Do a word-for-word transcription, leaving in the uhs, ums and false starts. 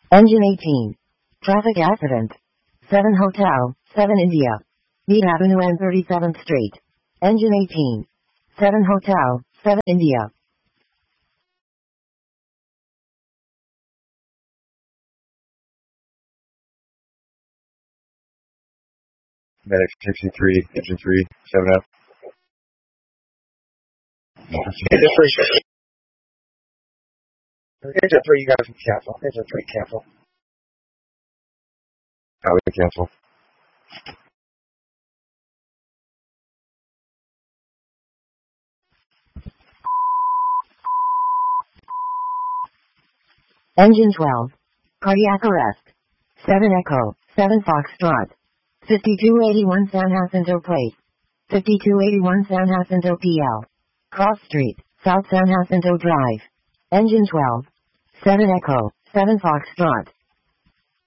Engine eighteen. Traffic accident. seven Hotel, seven India. Mead Avenue and thirty-seventh Street. Engine eighteen. seven Hotel, seven India. Medic sixty-three, Engine three, seven F. Engine three. Engine three, you guys can cancel. Engine three, cancel. How we cancel? Engine twelve. Cardiac arrest. seven Echo, seven Foxtrot. fifty-two eighty-one San Jacinto Place. fifty-two eighty-one San Jacinto P L. Cross Street, South San Jacinto Drive. Engine twelve. seven Echo, seven Foxtrot.